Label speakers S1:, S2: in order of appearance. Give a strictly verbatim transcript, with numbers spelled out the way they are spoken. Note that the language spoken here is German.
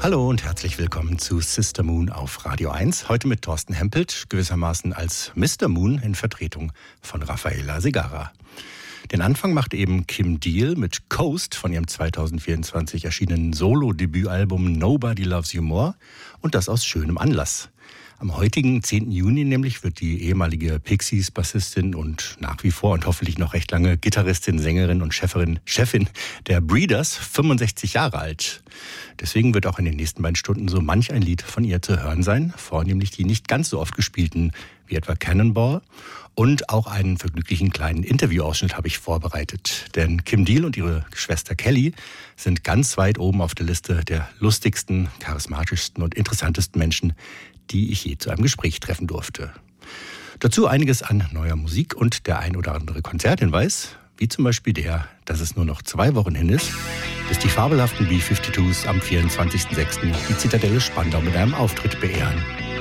S1: Hallo und herzlich willkommen zu Sister Moon auf Radio eins. Heute mit Thorsten Hempelt, gewissermaßen als Mister Moon in Vertretung von Rafaela Segarra. Den Anfang macht eben Kim Deal mit Coast von ihrem zweitausendvierundzwanzig erschienenen Solo-Debütalbum Nobody Loves You More und das aus schönem Anlass. Am heutigen zehnten Juni nämlich wird die ehemalige Pixies-Bassistin und nach wie vor und hoffentlich noch recht lange Gitarristin, Sängerin und Chefin, Chefin der Breeders fünfundsechzig Jahre alt. Deswegen wird auch in den nächsten beiden Stunden so manch ein Lied von ihr zu hören sein, vornehmlich die nicht ganz so oft gespielten, wie etwa Cannonball. Und auch einen vergnüglichen kleinen Interviewausschnitt habe ich vorbereitet. Denn Kim Deal und ihre Schwester Kelly sind ganz weit oben auf der Liste der lustigsten, charismatischsten und interessantesten Menschen, die ich je zu einem Gespräch treffen durfte. Dazu einiges an neuer Musik und der ein oder andere Konzerthinweis, wie zum Beispiel der, dass es nur noch zwei Wochen hin ist, bis die fabelhaften B zweiundfünfzigs am vierundzwanzigsten sechsten die Zitadelle Spandau mit einem Auftritt beehren.